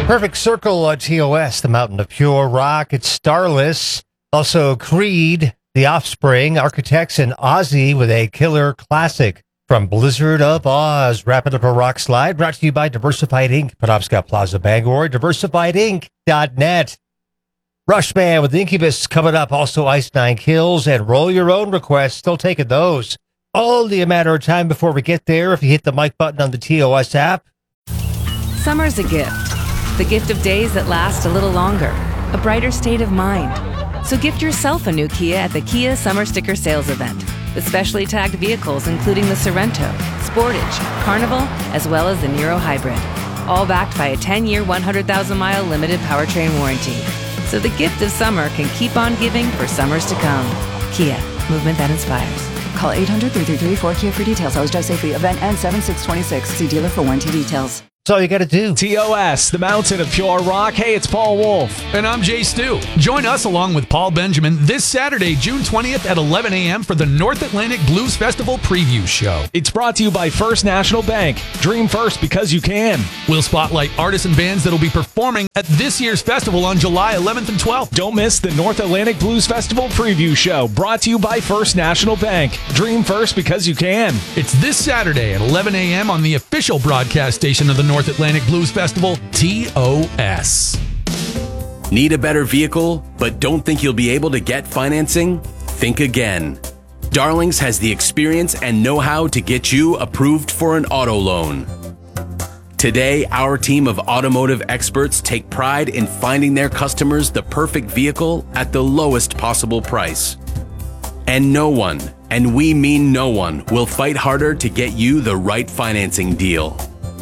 Perfect Circle, TOS, the Mountain of Pure Rock. It's Starless. Also, Creed, The Offspring, Architects, and Ozzy with a killer classic from Blizzard of Oz. Wrapping up a rock slide. Brought to you by Diversified Inc., Penobscot Plaza, Bangor, diversifiedinc.net. Rush Band with Incubus coming up. Also, Ice Nine Kills and Roll Your Own requests. Still taking those. Only a matter of time before we get there. If you hit the mic button on the TOS app. Summer's a gift. The gift of days that last a little longer. A brighter state of mind. So gift yourself a new Kia at the Kia Summer Sticker Sales Event. With specially tagged vehicles including the Sorrento, Sportage, Carnival, as well as the Niro Hybrid. All backed by a 10-year, 100,000-mile limited powertrain warranty. So the gift of summer can keep on giving for summers to come. Kia, movement that inspires. Call 800-333-4KIA for details. Always drive safely. Event ends 7/6/26. See dealer for warranty details. That's all you got to do. TOS, the Mountain of Pure Rock. Hey, it's Paul Wolf. And I'm Jay Stu. Join us along with Paul Benjamin this Saturday, June 20th at 11 a.m. for the North Atlantic Blues Festival Preview Show. It's brought to you by First National Bank. Dream first because you can. We'll spotlight artists and bands that will be performing at this year's festival on July 11th and 12th. Don't miss the North Atlantic Blues Festival Preview Show, brought to you by First National Bank. Dream first because you can. It's this Saturday at 11 a.m. on the official broadcast station of the North Atlantic Blues Festival, TOS. Need a better vehicle, but don't think you'll be able to get financing? Think again. Darlings has the experience and know-how to get you approved for an auto loan. Today, our team of automotive experts take pride in finding their customers the perfect vehicle at the lowest possible price. And no one, and we mean no one, will fight harder to get you the right financing deal.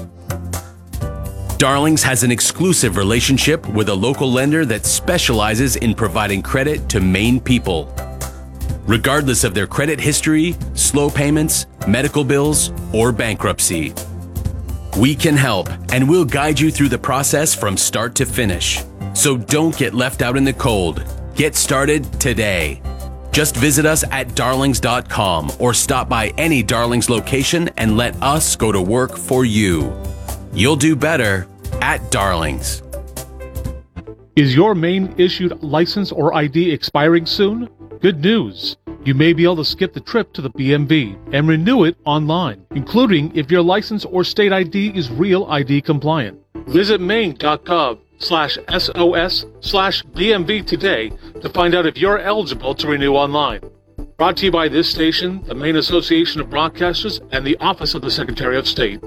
Darlings has an exclusive relationship with a local lender that specializes in providing credit to Maine people. Regardless of their credit history, slow payments, medical bills, or bankruptcy. We can help, and we'll guide you through the process from start to finish. So don't get left out in the cold. Get started today. Just visit us at darlings.com or stop by any Darlings location and let us go to work for you. You'll do better at Darlings. Is your Maine issued license or ID expiring soon? Good news. You may be able to skip the trip to the BMV and renew it online, including if your license or state ID is Real ID compliant. Visit maine.gov/SOS/BMV today to find out if you're eligible to renew online. Brought to you by this station, the Maine Association of Broadcasters, and the Office of the Secretary of State.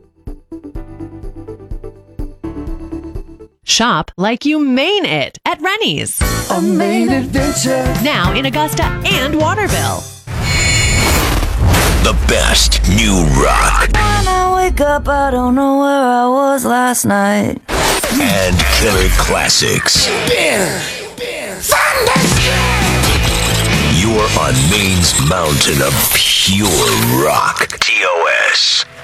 Shop like you mean it at Rennie's. A Maine adventure. Now in Augusta and Waterville. The best new rock. When I wake up, I don't know where I was last night. And killer classics. You're on Maine's Mountain of Pure Rock. TOS.